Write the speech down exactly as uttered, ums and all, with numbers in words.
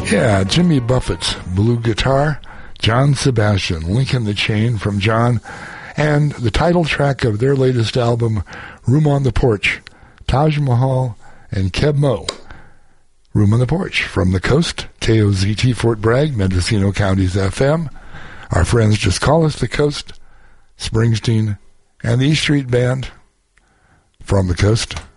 Yeah, Jimmy Buffett's Blue Guitar, John Sebastian, Link in the Chain from John, and the title track of their latest album, Room on the Porch, Taj Mahal and Keb Mo. Room on the Porch from the coast, K O Z T Fort Bragg, Mendocino County's F M. Our friends just call us the coast, Springsteen, and the E Street Band from the coast.